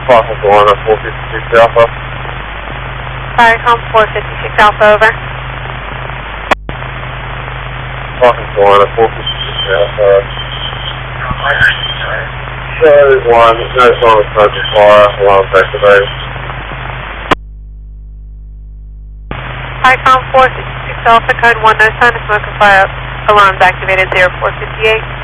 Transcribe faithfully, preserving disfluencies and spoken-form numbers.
Falcon one, four fifty-six Alpha. Firecom four fifty-six Alpha, over. Falcon one, four fifty-six Alpha. Charlie one, no sign of smoking fire, alarm activated. Firecom four fifty-six Alpha, code one, no sign of smoke and fire, alarms activated, zero four fifty-eight.